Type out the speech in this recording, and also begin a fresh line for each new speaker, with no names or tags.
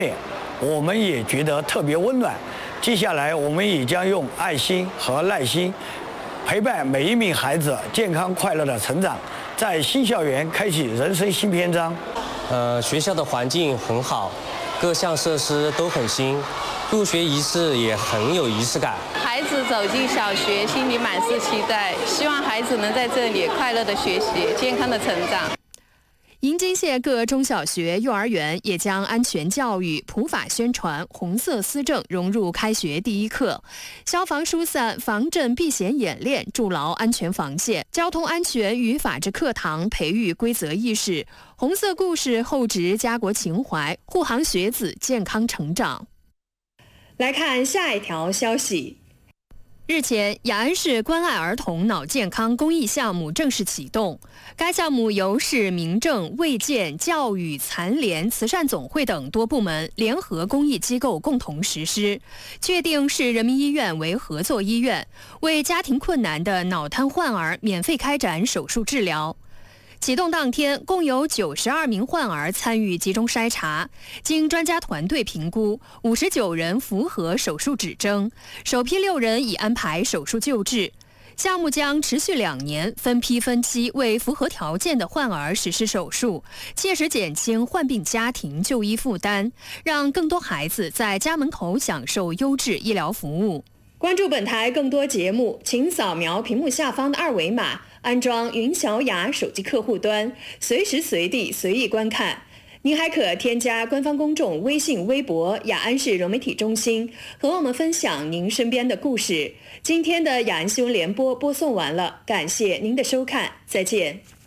我们也觉得特别温暖。接下来，我们也将用爱心和耐心，陪伴每一名孩子健康快乐的成长，在新校园开启人生新篇章。
学校的环境很好，各项设施都很新，入学仪式也很有仪式感。
孩子走进小学，心里满是期待，希望孩子能在这里快乐的学习，健康的成长。
银津县各中小学、幼儿园也将安全教育、普法宣传、红色思政融入开学第一课，消防疏散、防震避险演练，筑牢安全防线；交通安全与法治课堂培育规则意识，红色故事厚植家国情怀，护航学子健康成长。来看下一条消息。日前，雅安市关爱儿童脑健康公益项目正式启动。该项目由市民政、卫健、教育、残联、慈善总会等多部门联合公益机构共同实施，确定市人民医院为合作医院，为家庭困难的脑瘫患儿免费开展手术治疗。启动当天，共有92名患儿参与集中筛查，经专家团队评估，59人符合手术指征，首批6人已安排手术救治。项目将持续2年，分批分期为符合条件的患儿实施手术，切实减轻患病家庭就医负担，让更多孩子在家门口享受优质医疗服务。关注本台更多节目，请扫描屏幕下方的2维码，安装云小雅手机客户端，随时随地随意观看。您还可添加官方公众微信、微博雅安市融媒体中心，和我们分享您身边的故事。今天的雅安新闻联播播送完了，感谢您的收看，再见。